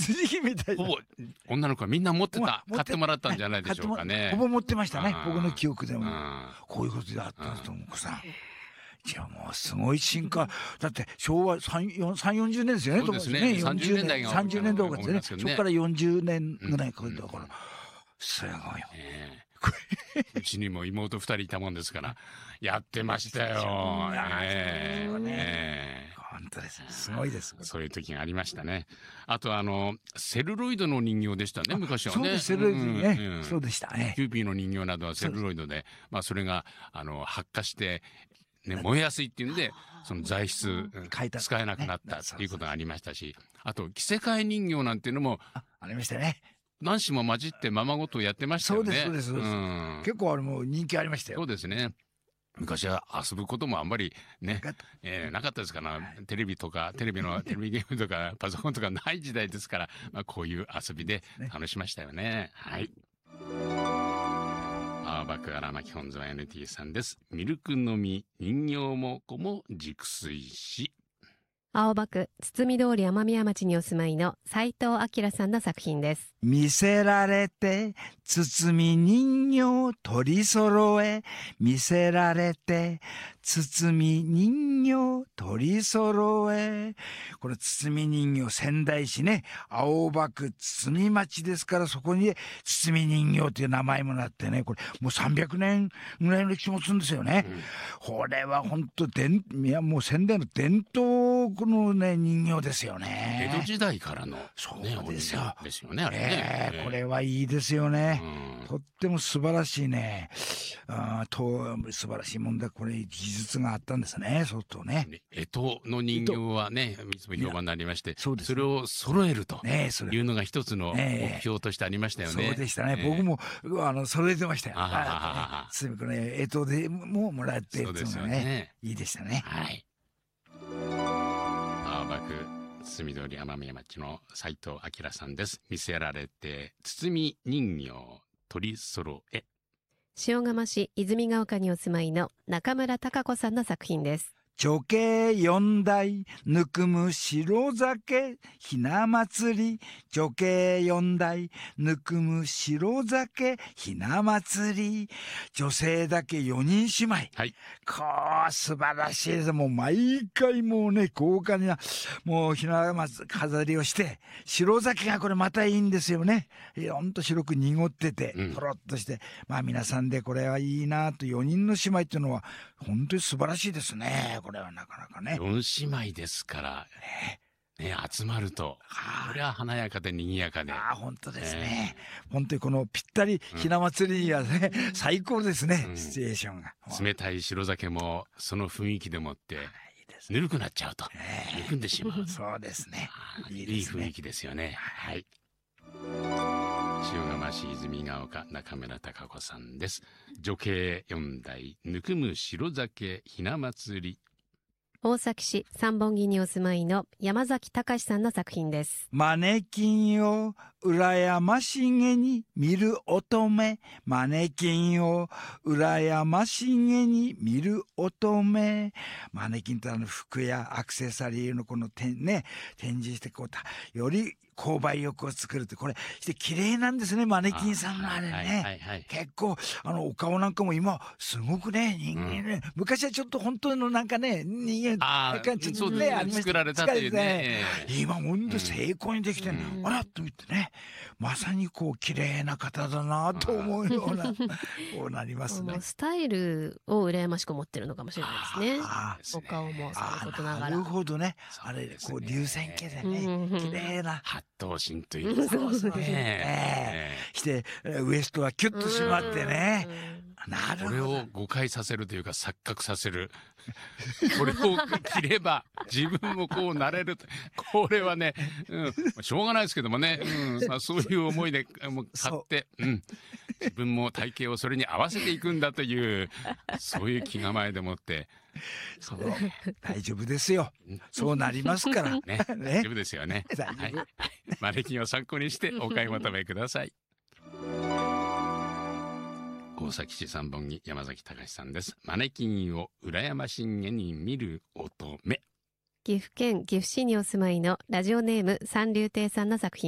辻着みたいな。 ほぼ女の子はみんな持ってた、買ってもらったんじゃないでしょうかね。 ほぼ持ってましたね、 あー僕の記憶でも。 あこういうことであったんですと思うさん。いやもうすごい進化。だって昭和3、40年ですよね。 そうですね 40 30年代が 30年代ですね。そこから40年ぐらいかかるだから。すごいよ。 うちにも妹2人いたもんですからやってましたよ。 本当です。すごいです。 そういう時がありましたね。あとセルロイドの人形でしたね、昔はね。 そうです、セルロイドね。そうでしたね。 キューピーの人形などはセルロイドで、それが発火して燃えやすいっていうんで、その材質使えなくなったっていうことがありましたし、あと着せ替え人形なんていうのもありましたね。 何種も混じってままごとやってましたよね。 そうです。結構もう人気ありましたよ。 そうですね。昔は遊ぶこともあんまりね、なかったですから、テレビゲームとかパソコンとかない時代ですから、こういう遊びで楽しましたよね。はい。青葉区荒牧本座 NT さんです。ミルクの実人形も子も熟睡し。 青葉区堤通り雨宮町にお住まいの斉藤明さんの作品です。 見せられて包み人形取り揃え、見せられて包み人形取り揃え。これ包み人形、仙台市ね、青葉区堤町ですから、そこに包み人形という名前もなってね、これもう300年ぐらいの歴史持つんですよね。これは本当もう仙台の伝統のね人形ですよね。 江戸時代からの、 そうですよ。 ですよね、あれね。 これはいいですよね。とっても素晴らしいね。素晴らしいもんだ。これ技術があったんですね。そうとね。 干支の人形はね、いつも評判になりまして、それを揃えるというのが一つの目標としてありましたよね。 そうでしたね。僕も揃えてましたよ。すみこね、干支でももらって、 そうですよね。 いいでしたね。 はい。青葉区堤通り雨宮町の斉藤明さんです。見せられて包み人形取り揃え。 塩釜市泉ヶ丘にお住まいの中村孝子さんの作品です。 女系四代ぬくむ白酒ひな祭り。女系四代ぬくむ白酒ひな祭り。女性だけ4人姉妹。 はい。 素晴らしいです。もう毎回もうね、豪華なもうひな飾りをして、白酒がこれまたいいんですよね。ほんと白く濁っててとろっとして、皆さんでこれはいいなと。4人の姉妹っていうのは本当に素晴らしいですね。これはなかなかね。 4姉妹ですからね、集まるとこれは華やかで賑やかで。 本当ですね。本当にこのぴったりひな祭りにはね、最高ですね、シチュエーションが。 冷たい白酒もその雰囲気でもってぬるくなっちゃうと、憎んでしまう。 そうですね。 いい雰囲気ですよね。はい。塩釜市泉ヶ丘中村孝子さんです。女系4代ぬくむ白酒ひな祭り。 大崎市三本木にお住まいの山崎隆さんの作品です。 マネキンを羨ましげに見る乙女。マネキンを羨ましげに見る乙女。マネキンって服やアクセサリーのこの展示してより購買欲を作るって、これして綺麗なんですね、マネキンさんのあれね。結構お顔なんかも今すごくね、人間ね、昔はちょっと本当のなんかね、人間ちょっとねありました。 作られたっていうね。 今本当成功にできてるの。あらと見てね、まさに綺麗な方だなと思うようなこうなりますね。 スタイルを羨ましく思ってるのかもしれないですね。お顔もそういうことながら。 なるほどね。あれ流線形でね、綺麗な八頭身というそうですね。 してウエストはキュッと締まってね。なるほど。 これを誤解させるというか錯覚させる。これを着れば自分もこうなれる。これはね、しょうがないですけどもね、そういう思いで買って、自分も体型をそれに合わせていくんだという、そういう気構えでもって。 大丈夫ですよ。そうなりますから。 ね、大丈夫ですよね。はい。マネキンを参考にしてお買い求めください。大崎市三本木山崎隆さんです。マネキンを羨ましげに見る乙女。 岐阜県岐阜市にお住まいのラジオネーム三流亭さんの作品